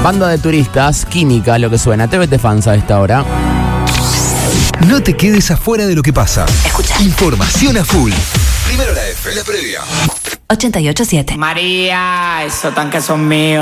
Banda de turistas, Química, lo que suena. TVT Fans a esta hora. No te quedes afuera de lo que pasa. Escucha. Información a full. Primero la F, la previa. 88.7. María, esos tanques son míos.